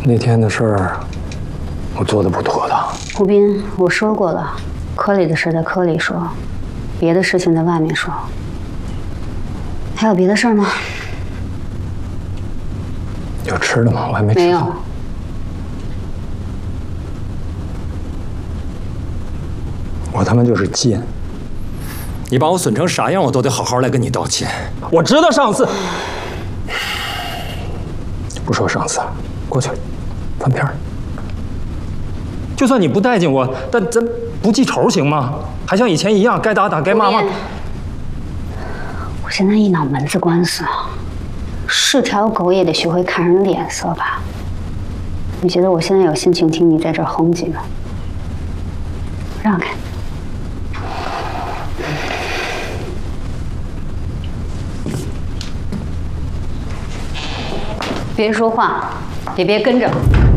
那天的事儿，我做的不妥当。 胡斌，我说过了，科里的事在科里说，别的事情在外面说。还有别的事儿吗？ 有吃的吗？我还没吃。 没有。 我他妈就是贱。你把我损成啥样，我都得好好来跟你道歉。我知道上次，不说上次，过去了，翻篇儿。就算你不待见我，但咱不记仇行吗？还像以前一样，该打打，该骂骂。 我现在一脑门子官司，是条狗也得学会看人脸色吧？你觉得我现在有心情听你在这哼唧吗？让开！别说话，也别跟着。